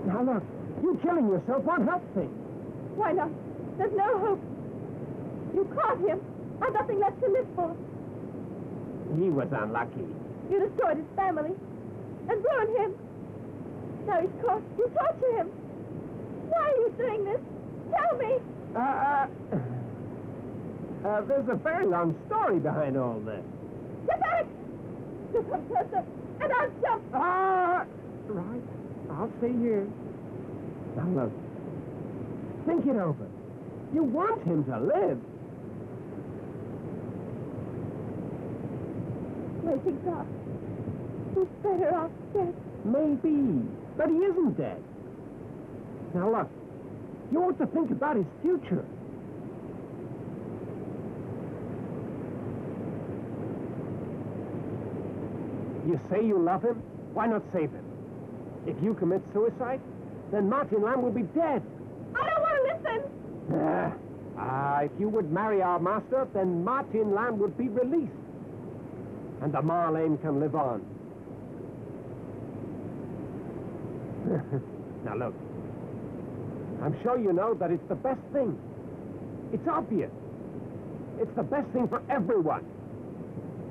Now look, you killing yourself won't help things. Why not? There's no hope. You caught him. I've nothing left to live for. He was unlucky. You destroyed his family and ruined him. Now he's caught. You torture him. Why are you doing this? Tell me. There's a very long story behind all this. Get back! You come closer, and I'll jump. Right. I'll stay here. Now look, think it over. You want him to live. Waiting God. He's better off dead. Maybe, but he isn't dead. Now look, you ought to think about his future. You say you love him? Why not save him? If you commit suicide, then Martin Lamb will be dead. I don't want to listen. If you would marry our master, then Martin Lamb would be released. And the Marlene can live on. Now look, I'm sure you know that it's the best thing. It's obvious. It's the best thing for everyone.